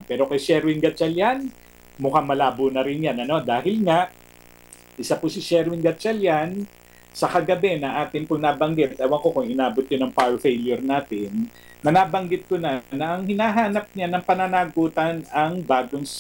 Pero kay Sherwin Gatchalian, mukhang malabo na rin yan. Ano? Dahil nga, isa po si Sherwin Gatchalian, sa kagabi na atin po nabanggit, ewan ko kung inabot yun ng power failure natin, na nabanggit ko na ang hinahanap niya ng pananagutan ang bagong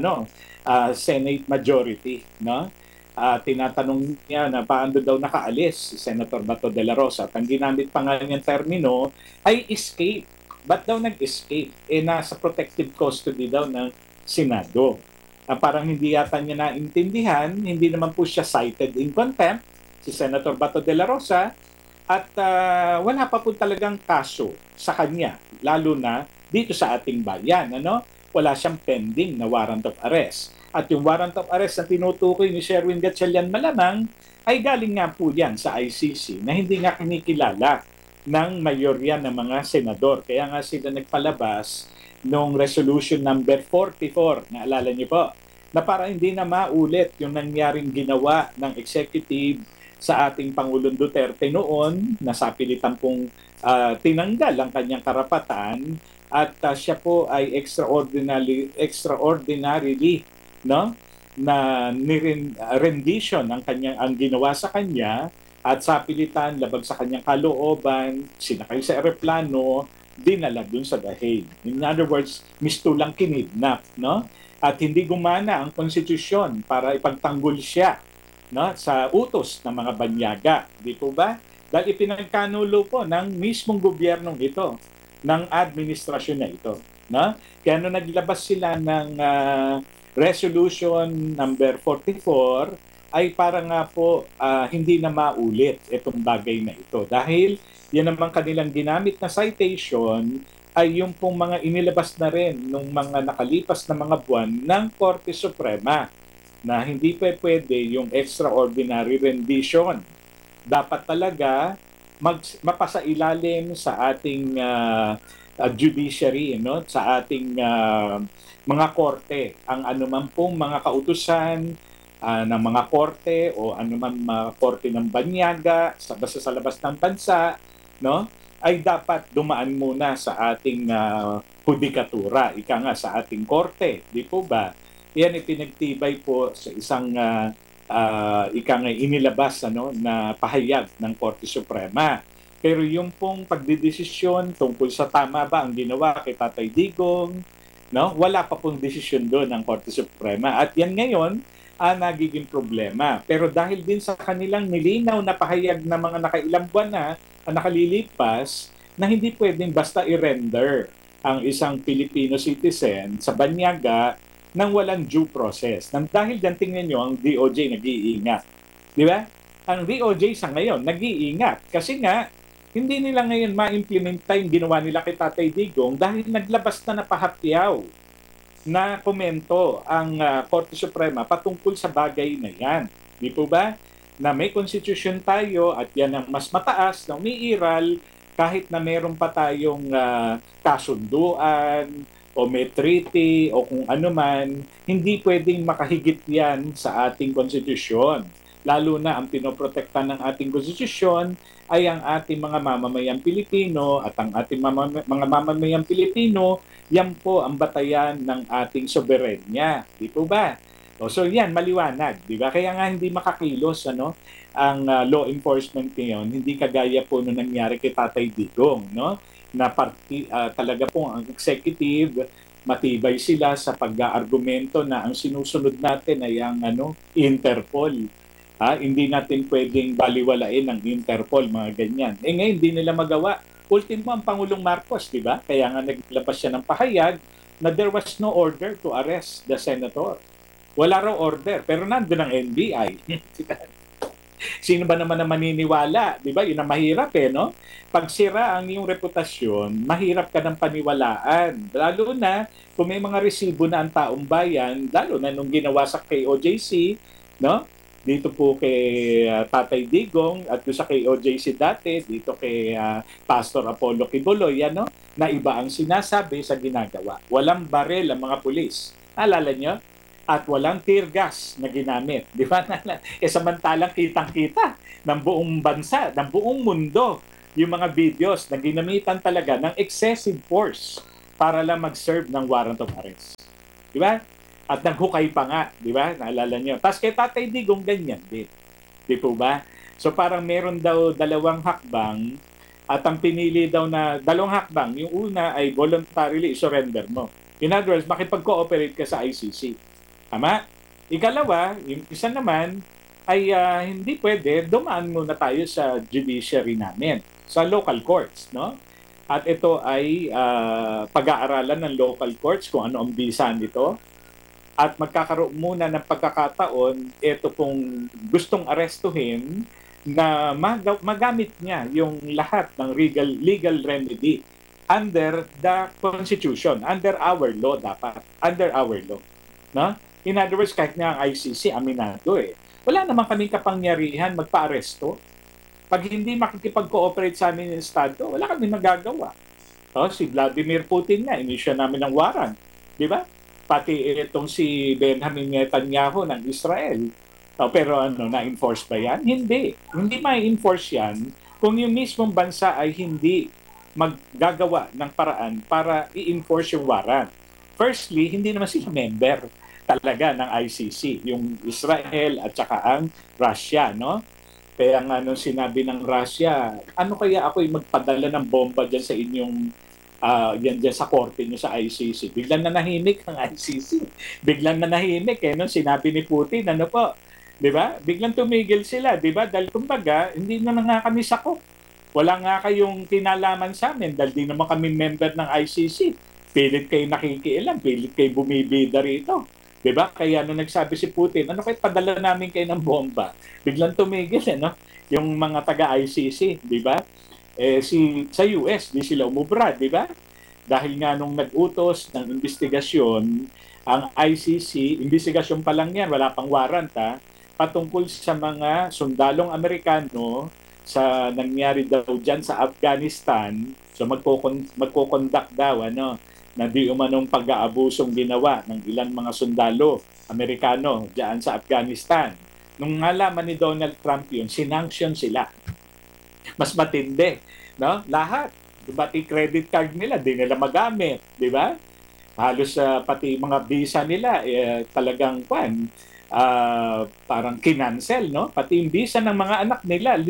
Senate majority. No? Tinatanong niya na paano daw nakaalis si Senator Bato de la Rosa at ang ginamit pa nga niyang termino ay escape. Ba't daw nag-escape? Nasa protective custody daw ng Senado. Parang hindi yata niya naintindihan, hindi naman po siya cited in contempt, si Senator Bato de la Rosa, at wala pa po talagang kaso sa kanya, lalo na dito sa ating bayan. Ano? Wala siyang pending na warrant of arrest. At yung warrant of arrest na tinutukoy ni Sherwin Gatchalian malamang ay galing nga po yan sa ICC na hindi nga kinikilala ng mayorya ng mga senador. Kaya nga sila nagpalabas nung resolution number 44, naalala niyo po, na para hindi na maulit yung nangyaring ginawa ng executive sa ating Pangulong Duterte noon, na sa pilitan pong tinanggal ang kanyang karapatan at siya po ay extraordinarily no na rendition ang ginawa sa kanya at sa pilitan labag sa kanyang kalooban, sinakay sa eroplano, dinala dun sa The Hague. In other words, mistulang kinidnap, no? At hindi gumana ang konstitusyon para ipagtanggol siya, no, sa utos ng mga banyaga, di po ba? Dahil ipinagkanulo po ng mismong gobyernong ito, ng administrasyon na ito, no? Kaya nung naglabas sila ng resolution number 44 ay para nga po hindi na maulit itong bagay na ito. Dahil yan naman kanilang ginamit na citation ay yung pong mga inilabas na rin nung mga nakalipas na mga buwan ng Korte Suprema na hindi pwede yung extraordinary rendition. Dapat talaga mapasailalim sa ating judiciary, no? Sa ating mga korte ang anuman pong mga kautusan ng mga korte o anuman mga korte ng banyaga basta sa labas ng bansa, no, ay dapat dumaan muna sa ating hudikatura, ika nga sa ating korte, di po ba? Yan ipinagtibay po sa isang ika nga inilabas na pahayag ng Korte Suprema. Pero yung pong pagdidesisyon tungkol sa tama ba ang ginawa kay Tatay Digong, no? Wala pa pong desisyon doon ng Korte Suprema. At yan ngayon nagiging problema. Pero dahil din sa kanilang nilinaw na pahayag na mga nakailang buwan na nakalilipas, na hindi pwedeng basta i-render ang isang Filipino citizen sa banyaga nang walang due process. Nang dahil dyan, tingnan nyo, ang DOJ nag-iingat. Di ba? Ang DOJ sa ngayon nag-iingat kasi nga hindi nila ngayon ma-implementa yung ginawa nila kay Tatay Digong dahil naglabas na napahapyaw na komento ang Korte Suprema patungkol sa bagay na yan. Di po ba? Na may constitution tayo at yan ang mas mataas na umiiral kahit na meron pa tayong kasunduan o may treaty o kung ano man, hindi pwedeng makahigit yan sa ating konstitusyon. Lalo na ang pinoprotekta ng ating konstitusyon ay ang ating mga mamamayang Pilipino at ang ating mga mamamayang Pilipino, yan po ang batayan ng ating soberenya. Di po ba? So yan, maliwanag. Di ba? Kaya nga hindi makakilos ang law enforcement ngayon, hindi kagaya po nung nangyari kay Tatay Digong, no? Na talaga po ang executive, matibay sila sa pag-aargumento na ang sinusunod natin ay ang Interpol. Hindi natin pwedeng baliwalain ang Interpol, mga ganyan. Ngayon, hindi nila magawa. Ultimo ang Pangulong Marcos, di ba? Kaya nga naglabas siya ng pahayag na there was no order to arrest the senator. Wala raw order, pero nandun ang NBI. Sino ba naman na maniniwala? Di ba? Yun ang mahirap no? Pag sira ang iyong reputasyon, mahirap ka ng paniwalaan. Lalo na kung may mga resibo na ang taong bayan, lalo na nung ginawa sa KOJC, no? Dito po kay Tatay Digong at doon sa KOJC dati, dito kay Pastor Apollo Kibuloy, na iba ang sinasabi sa ginagawa. Walang barel ang mga pulis. Alala nyo? At walang tear gas na ginamit. Di ba? Samantalang kitang-kita ng buong bansa, ng buong mundo, yung mga videos na ginamitan talaga ng excessive force para lang mag-serve ng warrant of arrest. Di ba? At naghukay pa nga, di ba? Naalala niyo. Tapos kay Tatay Digong, ganyan din. Di po ba? So parang meron daw dalawang hakbang at ang pinili daw na dalawang hakbang. Yung una ay voluntarily surrender mo. In other words, makipag-cooperate ka sa ICC. Tama? Ikalawa, yung isa naman ay hindi pwede, dumaan muna tayo sa judiciary namin, sa local courts, no? At ito ay pag-aaralan ng local courts kung ano ang bisa nito. At magkakaroon muna ng pagkakataon, ito pong gustong arestuhin na magamit niya yung lahat ng legal remedy under the Constitution, under our law dapat, under our law. No? In other words, kahit nga ang ICC, aminado wala naman kaming kapangyarihan magpa-aresto. Pag hindi makikipag-cooperate sa amin ng Estado, wala kami magagawa. Si Vladimir Putin nga, inisyo namin ng warrant. Di ba? Pati itong si Benjamin Netanyahu ng Israel. Pero na-enforce ba yan? Hindi. Hindi ma-enforce yan kung yung mismong bansa ay hindi maggagawa ng paraan para i-enforce yung warrant. Firstly, hindi naman sila member talaga ng ICC, yung Israel at saka ang Russia, no? Kaya nga nung sinabi ng Russia, ano kaya ako'y magpadala ng bomba dyan sa inyong yan dyan sa korte nyo sa ICC. Biglang nanahimik ang ICC. Biglang nanahimik nung sinabi ni Putin, ano po, di ba? Biglang tumigil sila, di ba? Dahil kumbaga, hindi na nga kami sakop. Wala nga kayong kinalaman sa amin dahil di naman kami member ng ICC. Pilit kayo nakikialam, pilit kayo bumibida rito. Diba? Kaya nung nagsabi si Putin, ano kayo padala namin kayo ng bomba? Biglang tumigil, no? Yung mga taga-ICC, di ba? Sa US, di sila umubra, di ba? Dahil nga nung nag-utos ng investigasyon, ang ICC, investigasyon pa lang yan, wala pang warrant, patungkol sa mga sundalong Amerikano sa nangyari daw dyan sa Afghanistan. So magko-conduct daw, na di umanong pag-aabusong ginawa ng ilang mga sundalo Amerikano diyan sa Afghanistan. Nung nalaman ni Donald Trump yun, sinanction sila. Mas matindi, no? Lahat. Pati credit card nila, di nila magamit, di ba? Halos pati mga visa nila, talagang parang kinancel, no? Pati yung visa ng mga anak nila,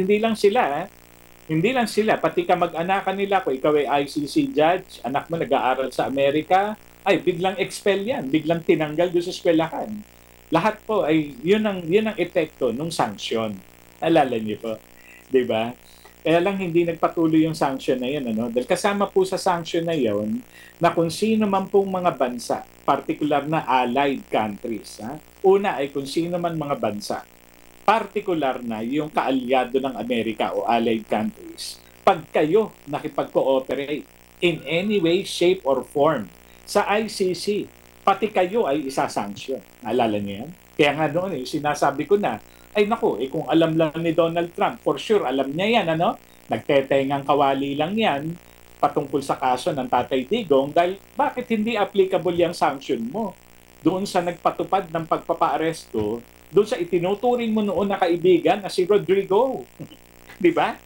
hindi lang sila, pati kamag-anakan nila, kung ikaw ay ICC judge, anak mo nag-aaral sa Amerika, ay biglang expel yan, biglang tinanggal doon sa eskwelahan. Lahat po ay yun ang epekto ng sanction. Alala niyo po, 'di ba? Kaya lang hindi nagpatuloy yung sanction na yun, dahil kasama po sa sanction na yun na kung sino man pong mga bansa, particular na allied countries. Una ay kung sino man mga bansa, particular na yung kaalyado ng Amerika o allied countries, pag kayo nakipag-cooperate in any way, shape, or form sa ICC, pati kayo ay isasanction. Naalala niyo yan? Kaya nga noon, sinasabi ko na, ay naku, kung alam lang ni Donald Trump, for sure, alam niya yan, nagtetengang kawali lang yan patungkol sa kaso ng Tatay Digong dahil bakit hindi applicable yung sanction mo doon sa nagpatupad ng pagpapaaresto doon sa itinuturing mo noon na kaibigan na si Rodrigo. Di ba?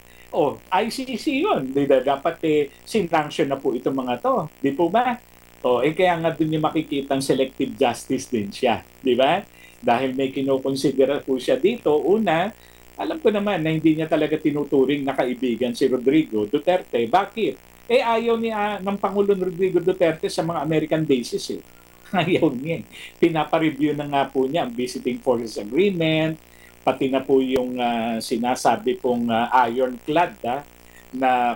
ICC yun. Dapat sinanction na po itong mga to. Di po ba? Kaya nga doon yung makikita ang selective justice din siya. Di ba? Dahil may kinukonsidera po siya dito. Una, alam ko naman na hindi niya talaga tinuturing na kaibigan si Rodrigo Duterte. Bakit? Ayaw ng Pangulong Rodrigo Duterte sa mga American bases Ayaw niya. Pinapareview na nga po niya ang Visiting Forces Agreement, pati na po yung sinasabi pong ironclad na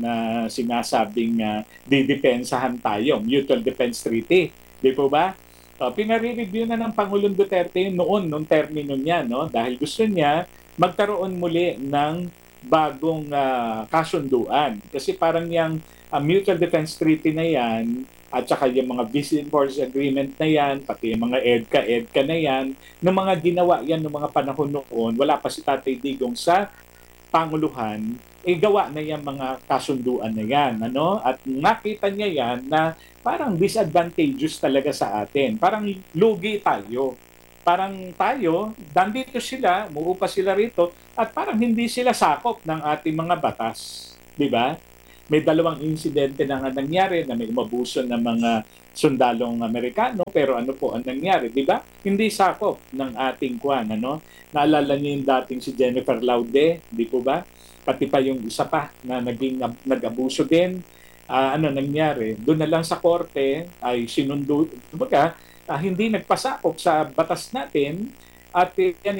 sinasabing didepensahan tayo, Mutual Defense Treaty. Di po ba? Pinare-review na ng Pangulong Duterte noong termino niya, dahil gusto niya magkaroon muli ng bagong kasunduan. Kasi parang yung Mutual Defense Treaty na yan, at saka yung mga Visiting Forces Agreement na yan, pati yung mga EDCA na yan, ng mga ginawa yan ng mga panahon noon, wala pa si Tatay Digong sa Panguluhan, gawa na yung mga kasunduan na yan. At nakita niya yan na parang disadvantageous talaga sa atin. Parang lugi tayo. Parang tayo, dandito sila, muupa sila rito, at parang hindi sila sakop ng ating mga batas. Di ba? May dalawang insidente na nga nangyari na may umabuso ng mga sundalong Amerikano, pero ano po ang nangyari, di ba? Hindi sakop ng ating kwan, ano? Naalala niyo yung dating si Jennifer Laude, di po ba? Pati pa yung isa pa na nag-abuso din. Ano nangyari? Doon na lang sa korte ay sinundo, kumbaga, hindi nagpasakop sa batas natin at yan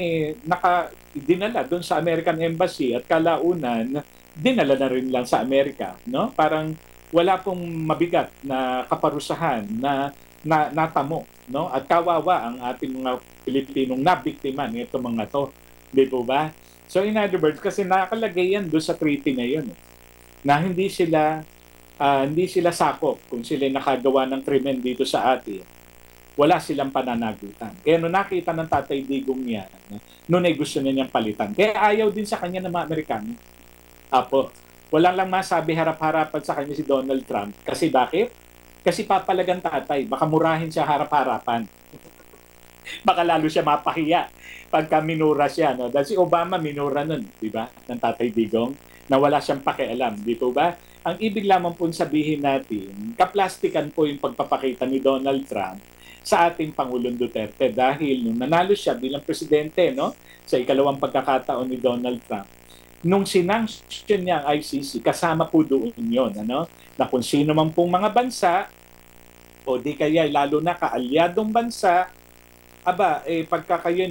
dinala doon sa American Embassy at kalaunan dinala na rin lang sa Amerika, no? Parang wala pong mabigat na kaparusahan na natamo, no? At kawawa ang ating mga Pilipinong nabiktima nito mga to, di po ba? So in other words, kasi nakalagay yan doon sa treaty na yun, na hindi sila sakop kung sila nakagawa ng krimen dito sa atin. Wala silang pananagutan. Kaya nung nakita ng Tatay Digong yan, noon ay gusto niya niyang palitan. Kaya ayaw din sa kanya ng mga Amerikano. Apo, wala lang masabi harap-harapan sa kanya si Donald Trump. Kasi bakit? Kasi papalagang tatay. Baka murahin siya harap-harapan. Baka lalo siya mapahiya pagka minura siya. No? Dahil si Obama minura nun, di ba? Ng Tatay Digong, na wala siyang pakialam. Dito ba? Ang ibig lamang po sabihin natin, kaplastikan po yung pagpapakita ni Donald Trump sa ating Pangulong Duterte dahil nung nanalo siya bilang presidente, no, sa ikalawang pagkakataon ni Donald Trump, nung sinanction niya ang ICC, kasama po doon yun, ano, na kung sino man pong mga bansa o di kaya lalo na kaalyadong bansa, pagka kayo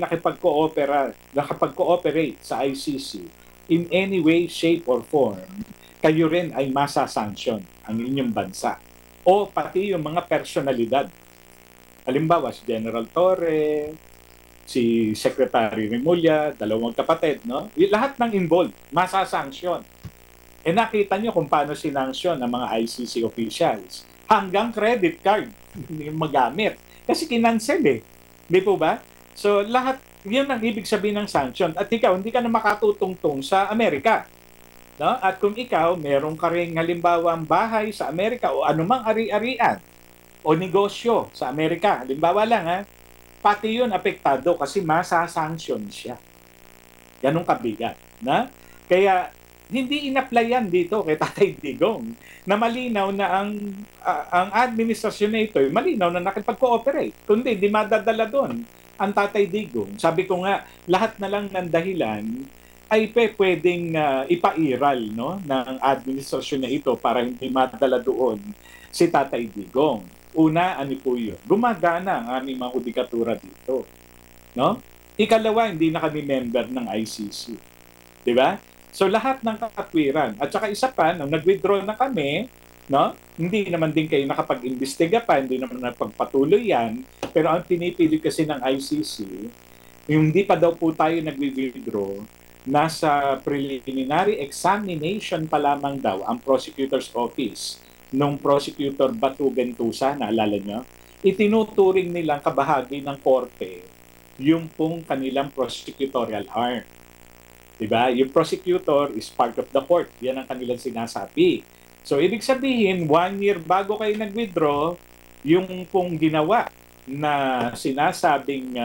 nakapag-cooperate sa ICC in any way, shape, or form, kayo rin ay masasanction ang inyong bansa. O pati yung mga personalidad. Halimbawa, si General Torre, si Secretary Remulla, dalawang kapatid, no? Lahat ng involved, masasanction. Nakita nyo kung paano sinanction ng mga ICC officials. Hanggang credit card magamit. Kasi kinansel Di po ba? So lahat, yun ang ibig sabihin ng sanction. At ikaw, hindi ka na makatutungtong sa Amerika. No? At kung ikaw, meron ka rin halimbawa ang bahay sa Amerika o anumang ari-arian o negosyo sa Amerika, halimbawa lang pati yun apektado kasi masasanction siya. Ganun kabigat. Na? Kaya hindi in-applyan dito kay Tatay Digong na malinaw na ang administrasyon na ito malinaw na nakipag-cooperate. Kundi di madadala doon ang Tatay Digong. Sabi ko nga, lahat na lang ng dahilan ay pwedeng ipairal, no, ng administrasyon na ito para hindi madala doon si Tatay Digong. Una, ano po yun? Gumagana ang aming mga judikatura dito. No? Ikalawa, hindi na kami member ng ICC. Di ba? So lahat ng katwiran. At saka isa pa, nung nag-withdraw na kami, no? Hindi naman din kayo nakapag-imbestiga pa, hindi naman napagpatuloy yan. Pero ang pinipili kasi ng ICC, yung hindi pa daw po tayo nag-withdraw, nasa preliminary examination pa lamang daw ang prosecutor's office nung prosecutor Batu Bentusa, naalala nyo? Itinuturing nilang kabahagi ng korte yung pong kanilang prosecutorial arm. Diba? Yung prosecutor is part of the court. Yan ang kanilang sinasabi. So, ibig sabihin, 1 year bago kayo nag-withdraw, yung pong ginawa na sinasabing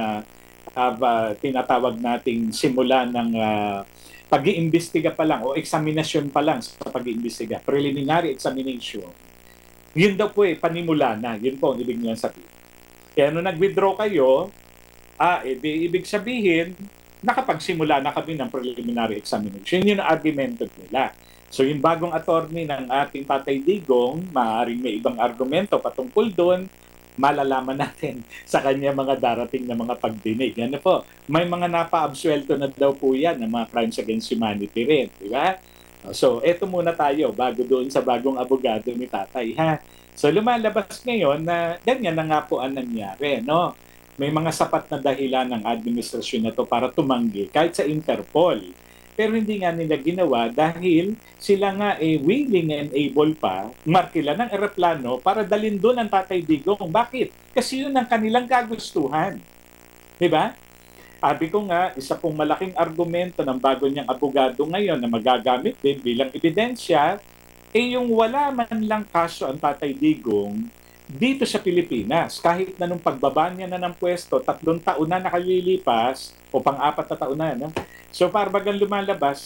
tinatawag nating simula ng pag-iimbestiga pa lang o examination pa lang sa pag-iimbestiga, preliminary examination, yun daw po panimula na. Yun po ang ibig nilang sabihin. Kaya nung nag-withdraw kayo, ibig sabihin, nakapagsimula na kami ng preliminary examination. Yun ang argumento nila. So yung bagong attorney ng ating Tatay Digong, maaaring may ibang argumento patungkol doon, malalaman natin sa kanya mga darating na mga pagdinig. Ano po, may mga napa-absuelto na daw po yan ng mga crimes against humanity rin. Di ba? So, eto muna tayo bago doon sa bagong abogado ni Tatay. So, lumalabas ngayon na ganyan na nga po ang nangyari. No? May mga sapat na dahilan ng administrasyon na to para tumanggi kahit sa Interpol. Pero hindi nga nila ginawa dahil sila nga willing and able pa markila ng eroplano para dalhin doon ang Tatay Digong. Bakit? Kasi yun ang kanilang kagustuhan. Diba? Sabi ko nga, isa pong malaking argumento ng bago niyang abogado ngayon na magagamit din bilang ebidensya, yung wala man lang kaso ang Tatay Digong dito sa Pilipinas. Kahit na nung pagbaba niya na ng pwesto, 3 taon na nakalilipas, o pang-4 na taon na, no? So parbagang lumalabas,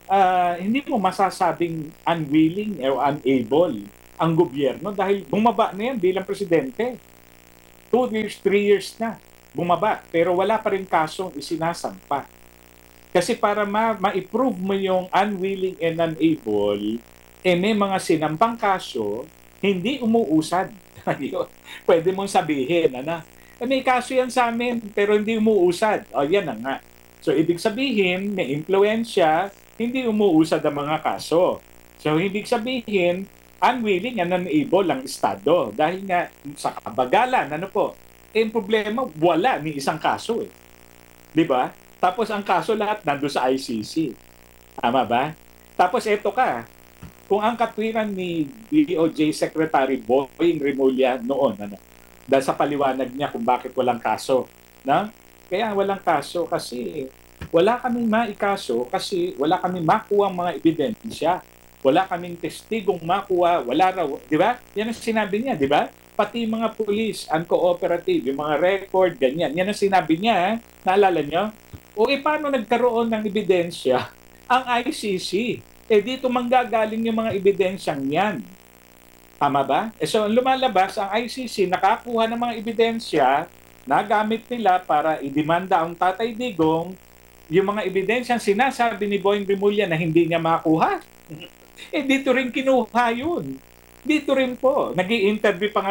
hindi mo masasabing unwilling o unable ang gobyerno dahil bumaba na yan bilang presidente. 2 years, 3 years na bumaba pero wala pa rin kasong isinasampa. Kasi para ma-prove mo yung unwilling and unable, may mga sinampang kaso, hindi umuusad. Pwede mong sabihin, may kaso yan sa amin, pero hindi umuusad. O, yan na nga. So, ibig sabihin, may impluensya, hindi umuusad ang mga kaso. So, ibig sabihin, unwilling and unable ang Estado. Dahil nga, sa kabagalan, yung problema, wala ni isang kaso eh. Di ba? Tapos ang kaso lahat nandun sa ICC. Tama ba? Tapos eto ka, kung ang katwiran ni DOJ Secretary Boying Remulla noon, dahil sa paliwanag niya kung bakit walang kaso, na? Kaya walang kaso kasi wala kaming maikaso kasi wala kaming makuha mga ebidensya. Wala kaming testigong makuha, wala raw, di ba? Yan ang sinabi niya, di ba? Pati mga police, uncooperative, yung mga record, ganyan. Yan ang sinabi niya, naalala niyo? O paano nagkaroon ng ebidensya ang ICC? Dito manggagaling yung mga ebidensyang yan. Tama ba? So, ang lumalabas, ang ICC nakakuha ng mga ebidensya na gamit nila para idemanda ang Tatay Digong, yung mga ebidensyang sinasabi ni Boying Remulla na hindi niya makuha. Dito rin kinuha yun. Dito rin po. Nag-i-interview pa nga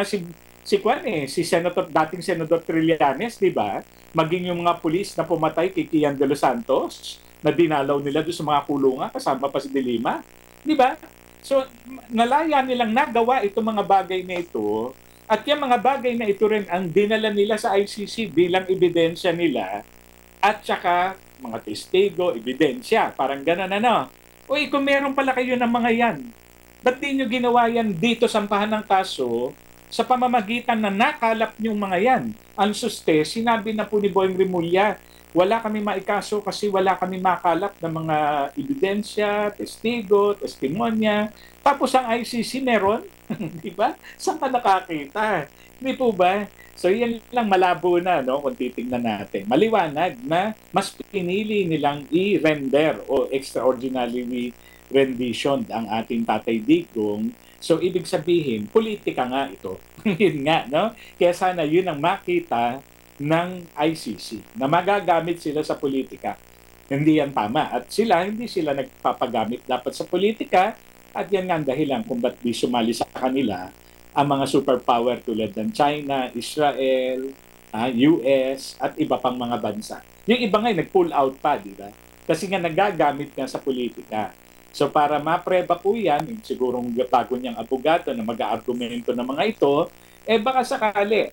si Senator, dating Senador Trillanes, di ba? Maging yung mga pulis na pumatay kay Kian de los Santos, na dinalaw nila doon sa mga kulungan, kasama pa si De Lima. Di ba? So, nalaya nilang nagawa itong mga bagay na ito, at yung mga bagay na ito rin ang dinala nila sa ICC bilang ebidensya nila, at saka mga testigo, ebidensya, parang gano'n Uy, kung meron pala kayo ng mga yan, ba't di nyo ginawa yan dito sampahan ng kaso sa pamamagitan na nakalap nyo mga yan? Ang suste, sinabi na po ni Boying Remulla, wala kami maikaso kasi wala kami makalap ng mga ebidensya, testigo, testimonya. Tapos ang ICC meron, di ba? Saan ka nakakita? Hindi po ba? So yan lang malabo na kung titingnan natin. Maliwanag na mas pinili nilang i-render o extraordinary rendition ang ating Tatay Digong. So ibig sabihin, politika nga ito. Yun nga, Kaya sana yun ang makita ng ICC na magagamit sila sa politika. Hindi yan tama. At hindi sila nagpapagamit dapat sa politika at yan nga ang dahilan kung ba't di sumali sa kanila ang mga superpower tulad ng China, Israel, US at iba pang mga bansa. Yung iba nga nag-pull out pa, di ba? Kasi nga nagagamit nga sa politika. So para mapreba po yan, sigurong bago niyang abogado na mag-aargumento ng mga ito, baka sakali,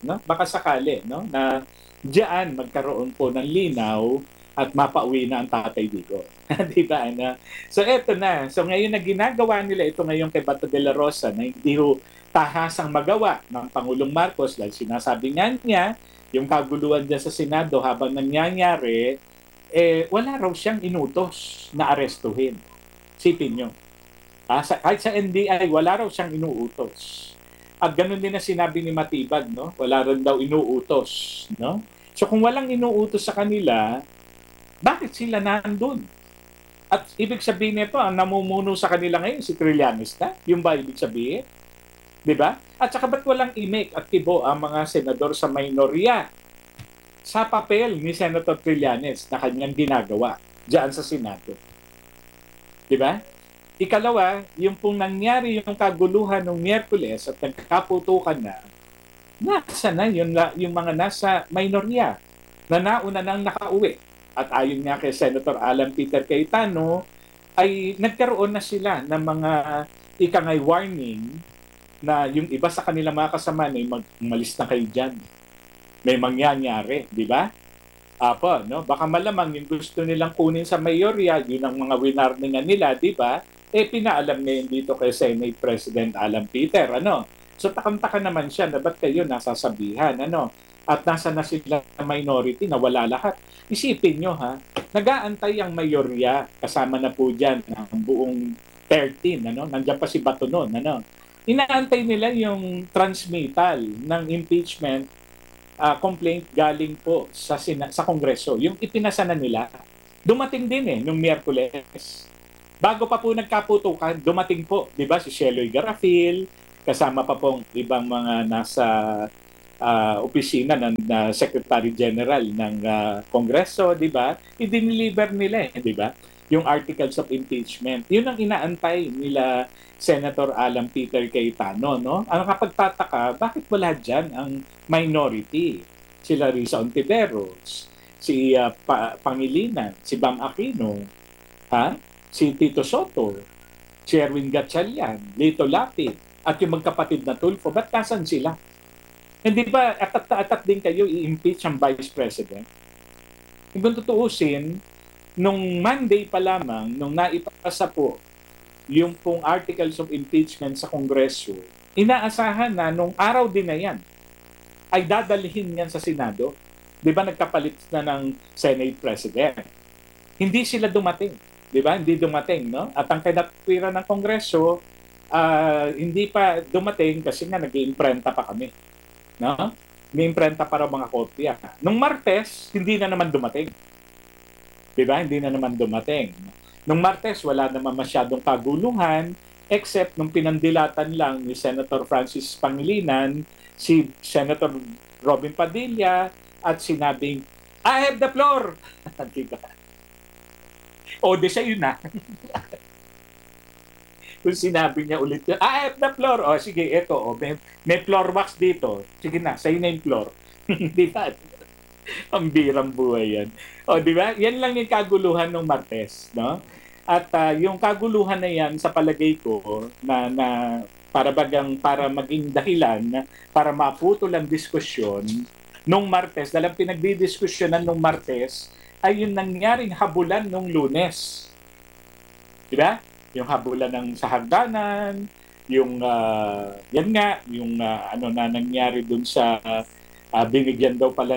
na diyan magkaroon po ng linaw at mapauwi na ang Tatay Digong. Di ba? So eto na. So ngayon na ginagawa nila ito ngayon kay Bato de la Rosa na hindi tahasang magawa ng Pangulong Marcos dahil sinasabi nga niya yung kaguluhan dyan sa Senado habang nangyayari, wala raw siyang inutos na arestuhin. Sipin nyo. Kahit sa NBI, wala raw siyang inuutos. At ganun din na sinabi ni Matibag, wala rin daw inuutos. So kung walang inuutos sa kanila, bakit sila nandun? At ibig sabihin nito, ang namumuno sa kanila ngayon, si Trillanes na? Yung ba ibig sabihin? Diba? At saka ba't walang imik at tibo ang mga senador sa minorya sa papel ni Senator Trillanes na kanyang ginagawa diyan sa Senado? Diba? Ikalawa, yung pong nangyari yung kaguluhan ng Miyerkules at nagkakaputukan na, nasa na yung mga nasa minorya na nauna nang nakauwi. At ayon nga kay Senator Alan Peter Cayetano, ay nagkaroon na sila ng mga ikangay warning na yung iba sa kanilang mga kasama na malis na kayo dyan. May mangyayari, di ba? Baka malamang yung gusto nilang kunin sa mayorya, yun ang mga winarningan nila, di ba? Pinaalam ngayon dito kay Senate President Alan Peter, So takam-taka naman siya na ba't kayo nasasabihan, At nasa na sila minority na wala lahat. Isipin nyo nag-aantay ang mayorya, kasama na po dyan ang buong 13, Nandiyan pa si Bato noon, Inaantay nila yung transmittal ng impeachment complaint galing po sa Kongreso. Yung ipinasa na nila, dumating din nung Miyerkules. Bago pa po nagkaputukan, dumating po, di ba, si Sheloy Garafil, kasama pa pong ibang mga nasa opisina ng Secretary General ng Kongreso, di ba? I-deliver nila di ba? Yung articles of impeachment. Yun ang inaantay nila Senator Alan Peter Cayetano, no? Ang kapagtataka, bakit wala dyan ang minority? Sila Risa Ontiveros, si Pangilinan, si Bam Aquino, ha? Si Tito Soto, si Erwin Gatchalian, Lito Lapid, at yung magkapatid na Tulfo, ba't nasan sila? Hindi ba atat na atat din kayo i-impeach ang Vice President? Kung tutuusin, nung Monday pa lamang, nung naipasa po yung pong articles of impeachment sa Kongreso, inaasahan na nung araw din na yan, ay dadalhin yan sa Senado. Di ba nagkapalit na ng Senate President? Hindi sila dumating. Di ba? Hindi dumating, no? At ang kinatwiran ng Kongreso, hindi pa dumating kasi nga nag-iimprenta pa kami. No? May imprenta para mga kopya. Nung Martes, hindi na naman dumating. Diba? Hindi na naman dumating. Nung Martes, wala naman masyadong kaguluhan except nung pinandilatan lang ni Senator Francis Pangilinan, si Senator Robin Padilla at sinabing, I have the floor! Diba? O, di siya yun na. Kung sinabi niya ulit yun, I have the floor. O, sige, eto, may floor wax dito. Sige na, sa'yo na yung floor. Di ba? Ang birang buhay yan. O, di ba? Yan lang yung kaguluhan ng Martes, no? At yung kaguluhan na yan, sa palagay ko, na para maging dahilan, para maputol ang diskusyon, nung Martes, dahil pinagdidiskusyonan nung Martes, ay yung nangyaring habulan nung Lunes. Di ba? Yung habulan ng sa hagdanan, yung yan nga, yung ano na nangyari dun sa binigyan daw pala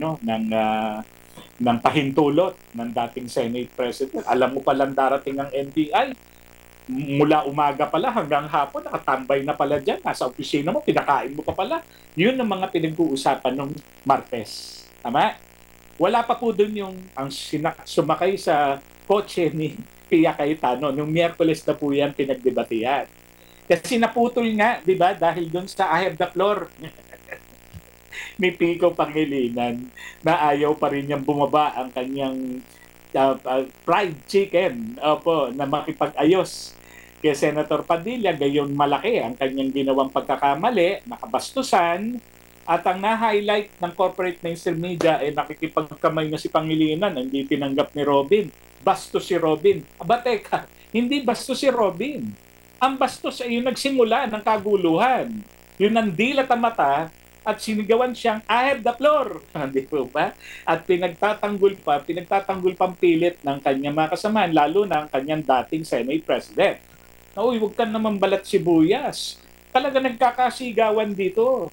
ng pahintulot ng dating Senate President. Alam mo palang darating ang NBI. Mula umaga pala hanggang hapon, nakatambay na pala dyan. Nasa opisina mo, pinakain mo pa pala. Yun ang mga pinag-uusapan ng Martes. Tama? Wala pa po dun yung ang sumakay sa kotse ni Pia Cayetano. Nung Miyerkules na po yan pinagdebatihan. Kasi naputol nga, di ba, dahil dun sa I have the floor ni Pico Pangilinan na ayaw pa rin niyang bumaba ang kanyang fried chicken na makipag-ayos kay Senator Padilla. Gayon malaki ang kanyang ginawang pagkakamali, nakabastusan, at ang na-highlight ng corporate mainstream media ay nakikipagkamay na si Pangilinan, hindi tinanggap ni Robin. Bastos si Robin. Aba teka, hindi bastos si Robin. Ang bastos ay yung nagsimula ng kaguluhan. Yung nandilat ang mata at sinigawan siyang, I have the floor. Hindi po ba? At pinagtatanggol pang pilit ng kanyang mga kasamahan, lalo na ang kanyang dating Senate President. Uy, huwag ka naman balat sibuyas. Talaga nagkakasigawan dito.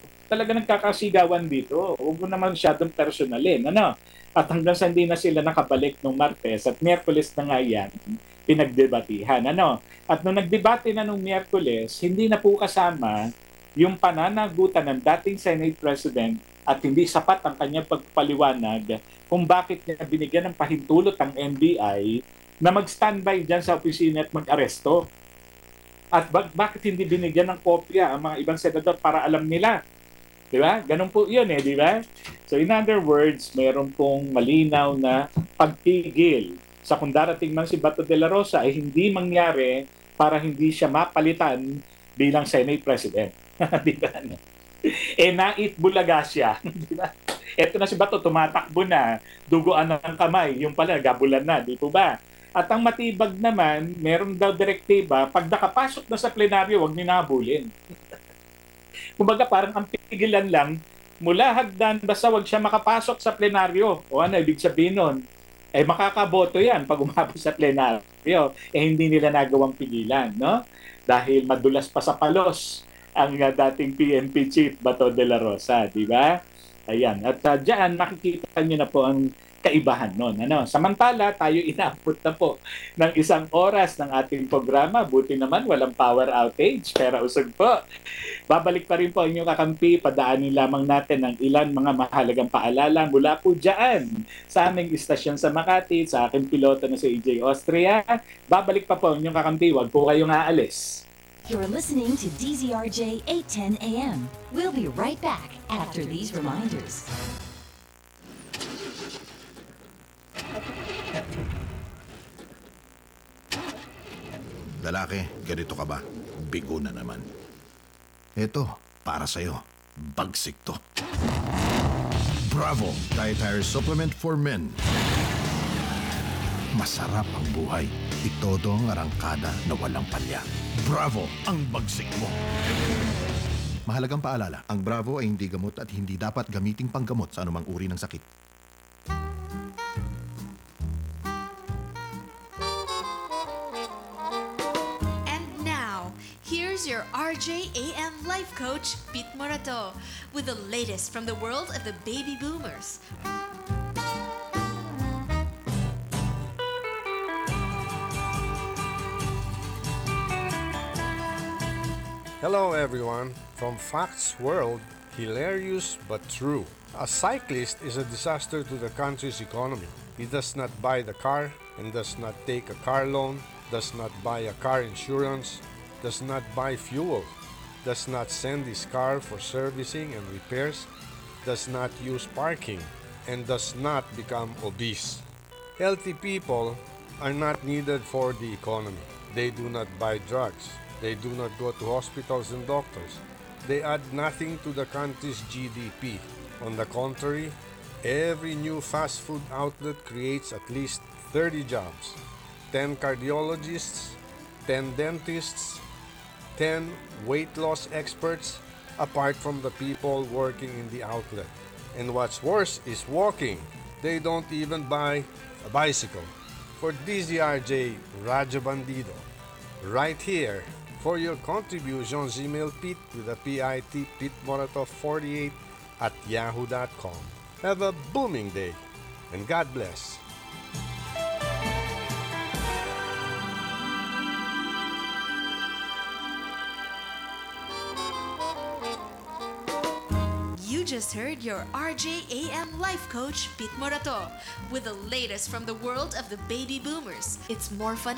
Huwag mo naman masyadong personalin. Ano? At hanggang sa hindi na sila nakabalik nung Martes at Miyerkules na nga yan, pinagdebatihan. Ano? At nung nagdebate na nung Miyerkules, hindi na po kasama yung pananagutan ng dating Senate President at hindi sapat ang kanyang pagpaliwanag kung bakit niya binigyan ng pahintulot ang NBI na mag-standby dyan sa opisina at mag-aresto. At bakit hindi binigyan ng kopya ang mga ibang senador para alam nila? Di ba? Ganun po yun di ba? So in other words, mayroon pong malinaw na pagpigil sa kung darating man si Bato de la Rosa ay hindi mangyari para hindi siya mapalitan bilang Senate President. Di ba? Naitbulaga siya. Di ba? Eto na si Bato, tumatakbo na, duguan na ng kamay, yung pala, gabulan na, di po ba? At ang matibag naman, meron daw direktiba, pag nakapasok na sa plenaryo, huwag ninabulin. Kumbaga parang ang pigilan lang, mula hagdan, basta huwag siya makapasok sa plenaryo. O ano, ibig sabihin nun? Makakaboto yan pag umabot sa plenaryo. Hindi nila nagawang pigilan, no? Dahil madulas pa sa palos ang dating PNP chief Bato de la Rosa, di ba? Ayan. At diyan makikita niyo na po ang kaibahan nun. Ano? Samantala, tayo inaabot na po ng 1 oras ng ating programa. Buti naman, walang power outage. Pero usog po. Babalik pa rin po ang inyong kakampi. Padaanin lamang natin ang ilan mga mahalagang paalala mula po dyan sa aming istasyon sa Makati, sa aking piloto na si AJ Austria. Babalik pa po ang inyong kakampi. Huwag po kayong aalis. You're listening to DZRJ 810 AM. We'll be right back after these reminders. Lalaki, ganito ka ba? Bigo na naman. Ito, para sa'yo. Bagsik to. Bravo! Dietary Supplement for Men. Masarap ang buhay. Itodo ang arangkada na walang palya. Bravo! Ang bagsik mo. Mahalagang paalala, ang Bravo ay hindi gamot at hindi dapat gamiting panggamot sa anumang uri ng sakit. And now, here's your RJAM life coach, Pete Morato, with the latest from the world of the baby boomers. Hello everyone, from Facts World, hilarious but true. A cyclist is a disaster to the country's economy. He does not buy the car and does not take a car loan, does not buy a car insurance, does not buy fuel, does not send his car for servicing and repairs, does not use parking, and does not become obese. Healthy people are not needed for the economy. They do not buy drugs. They do not go to hospitals and doctors. They add nothing to the country's GDP. On the contrary, every new fast food outlet creates at least 30 jobs. 10 cardiologists, 10 dentists, 10 weight loss experts, apart from the people working in the outlet. And what's worse is walking. They don't even buy a bicycle. For DZRJ Radyo Bandido, right here, for your contributions, email Pete with a PIT, PeteMorato48 at yahoo.com. Have a booming day, and God bless. You just heard your RJAM life coach, Pete Morato, with the latest from the world of the baby boomers. It's more fun